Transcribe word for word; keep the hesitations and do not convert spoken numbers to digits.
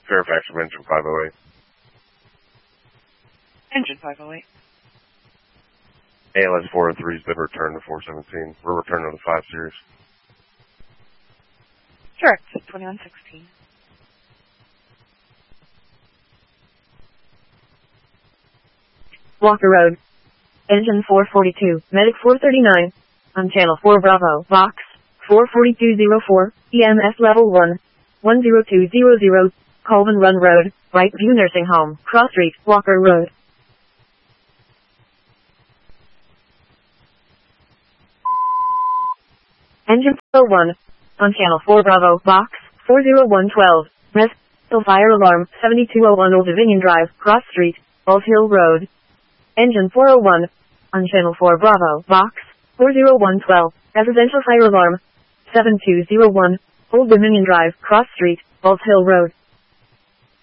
Fairfax from engine five oh eight. Engine five oh eight. A L S four oh three has been returned to four seventeen. We're returning to the five series. Correct, twenty-one sixteen. Walker Road. Engine four forty-two, Medic four thirty-nine. On channel four Bravo, Box, four forty-two oh four, E M S level one, one zero two zero zero, Colvin Run Road, Brightview Nursing Home, Cross Street, Walker Road. Engine four oh one. On channel four Bravo, Box, four oh one twelve, Res. Fire alarm, seventy-two oh one Old Dominion Drive, Cross Street, Bulls Hill Road. Engine four oh one. On channel four Bravo, Box, four oh one twelve, residential fire alarm, seven two oh one, Old Dominion Drive, Cross Street, Bulls Hill Road.